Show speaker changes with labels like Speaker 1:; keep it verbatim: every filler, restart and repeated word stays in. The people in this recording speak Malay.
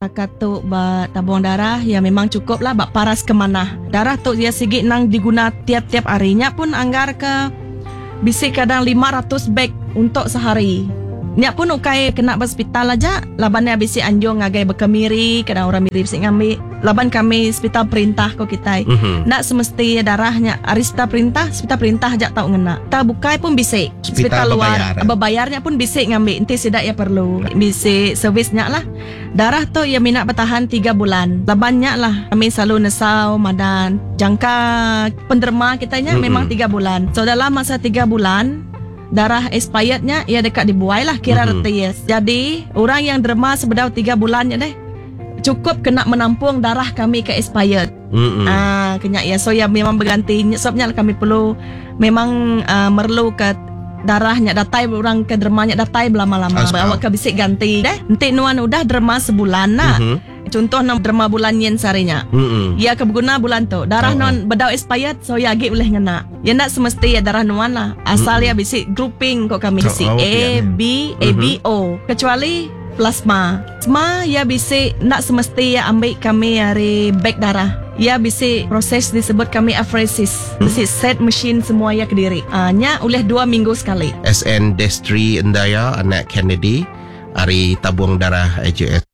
Speaker 1: Takat tu ba tabung darah ya memang cukup lah bak paras kemana. Darah tu ya sigi nang diguna tiap-tiap harinya pun anggar ke bisik kadang lima ratus beg untuk sehari. Nya pun ukai kena hospital aja. Labannya bisik anjung ngagai bekemiri, kadang orang mirip bisik ngambil. Laban kami hospital perintah ko kita. Mm-hmm. Nak semesti darahnya arista perintah, hospital perintah aja tau ngena. Ta bukai pun bisik. Hospital luar bebayarnya pun bisik ngambil. Enti sidak ya perlu. Bisik servisnya lah. Darah tu ya minat bertahan tiga bulan. Labannya lah kami selalu nesau madan jangka penderma kitanya mm-hmm. memang tiga bulan. So dalam masa tiga bulan darah expirednya ya dekat dibuai lah kira mm-hmm. reties. Jadi orang yang derma sebedau tiga bulannya deh cukup kena menampung darah kami ke expired. Mm-hmm. Ah, kena ya so ya memang berganti. Sebabnya kami perlu memang uh, merlu ke darahnya datai orang ke dermanya datai lama-lama bawa ke bisik ganti deh. Nanti nuan udah derma sebulan nah. Mm-hmm. Contoh nam derma bulan yen sarinya. Mm-hmm. Ya kebeguna bulan tu. Darah oh. non bedau expired so ya agi boleh ngena. Ya nak semesti ya darah nuan lah. Asal mm-hmm. ya bisik grouping kok kami bisik oh, A, B, A, B, O. Kecuali plasma. Plasma ya bisik nak semesti ya ambil kami hari beg darah. Ya bisik proses disebut kami apheresis. Hmm? Bisik set mesin semua ya kediri. Ah, nya oleh dua minggu sekali.
Speaker 2: S N Destri Endaya anak Kennedy hari tabung darah A J S